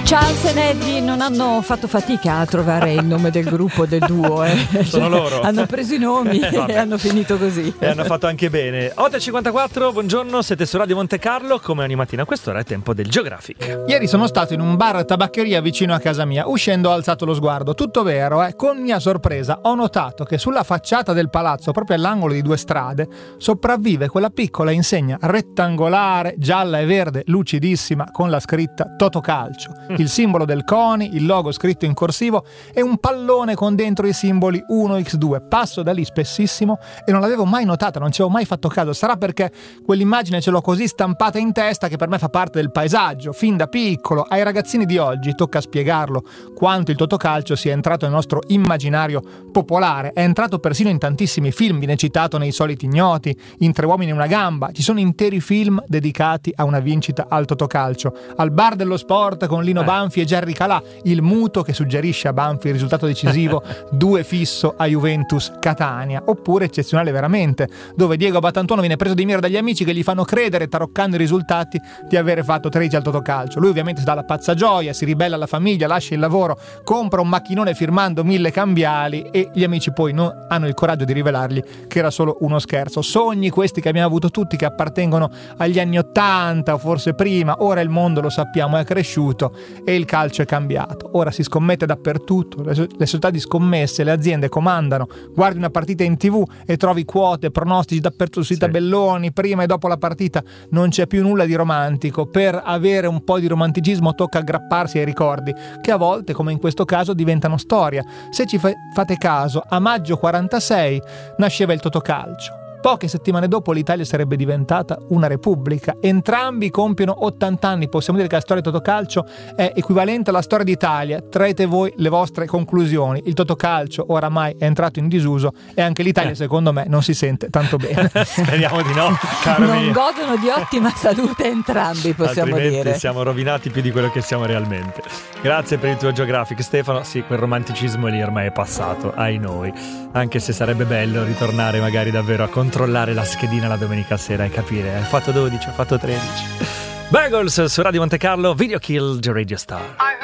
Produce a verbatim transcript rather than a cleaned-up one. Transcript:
Charles e Eddie non hanno fatto fatica a trovare il nome del gruppo, del duo, eh. Sono loro. Hanno preso i nomi eh, e hanno finito così. E hanno fatto anche bene. otto e cinquantaquattro, buongiorno, siete su Radio Monte Carlo. Come ogni mattina a quest'ora è tempo del Geographic. Ieri sono stato in un bar tabaccheria vicino a casa mia. Uscendo ho alzato lo sguardo. Tutto vero, eh. Con mia sorpresa ho notato che sulla facciata del palazzo, proprio all'angolo di due strade, sopravvive quella piccola insegna rettangolare, gialla e verde, lucidissima, con la scritta Totocalcio. Il simbolo del CONI, il logo scritto in corsivo e un pallone con dentro i simboli uno ics due. Passo da lì spessissimo e non l'avevo mai notata, non ci avevo mai fatto caso. Sarà perché quell'immagine ce l'ho così stampata in testa che per me fa parte del paesaggio, fin da piccolo. Ai ragazzini di oggi tocca spiegarlo quanto il Totocalcio sia entrato nel nostro immaginario popolare. È entrato persino in tantissimi film, viene citato nei Soliti Ignoti, in Tre uomini e una gamba. Ci sono interi film dedicati a una vincita al Totocalcio. Al bar dello sport con Lino Banfi e Gerry Calà, il muto che suggerisce a Banfi il risultato decisivo due fisso a Juventus Catania. Oppure Eccezionale veramente, dove Diego Battantuono viene preso di mira dagli amici che gli fanno credere, taroccando i risultati, di avere fatto tredici al Totocalcio. Lui ovviamente si dà la pazza gioia, si ribella alla famiglia, lascia il lavoro, compra un macchinone firmando mille cambiali e gli amici poi non hanno il coraggio di rivelargli che era solo uno scherzo. Sogni questi che abbiamo avuto tutti, che appartengono agli anni ottanta o forse prima. Ora il mondo, lo sappiamo, è cresciuto e il calcio è cambiato. Ora si scommette dappertutto, le, so- le società di scommesse, le aziende comandano. Guardi una partita in tv e trovi quote, pronostici dappertutto sui sì. tabelloni, prima e dopo la partita. Non c'è più nulla di romantico. Per avere un po' di romanticismo tocca aggrapparsi ai ricordi, che a volte, come in questo caso, diventano storia. Se ci fa- fate caso, a maggio quarantasei nasceva il Totocalcio. Poche settimane dopo l'Italia sarebbe diventata una repubblica. Entrambi compiono ottanta anni. Possiamo dire che la storia del Totocalcio è equivalente alla storia d'Italia. Traete voi le vostre conclusioni. Il Totocalcio oramai è entrato in disuso e anche l'Italia, eh. secondo me, non si sente tanto bene. Speriamo di no, caro Non mio. godono di ottima salute entrambi, possiamo Altrimenti dire. siamo rovinati più di quello che siamo realmente. Grazie per il tuo Geographic, Stefano. Sì, quel romanticismo lì ormai è passato, ai noi. Anche se sarebbe bello ritornare magari davvero a controllare la schedina la domenica sera e capire, hai fatto dodici, hai fatto tredici. Bagels su Radio Monte Carlo, Video Kill the Radio Star.